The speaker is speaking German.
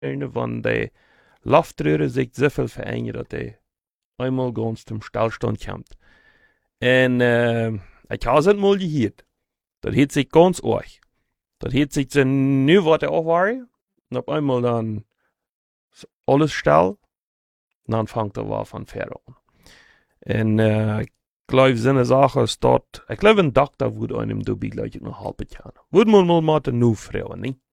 Wenn die Luftröhre sich so viel verändert, dass die einmal ganz zum Stillstand kommt. Und ich habe es mal gehört. Das hat sich ganz arg. Das hat sich so nu wat aufwaren. Und auf einmal dann alles still. Und dann fängt er war von vorne an. Und ich glaube, so eine Sache ist dort, ich glaube, ein Doktor würde einem dabei gleich noch halbe Jahr. Würde man mal machen, nur Frauen, nicht?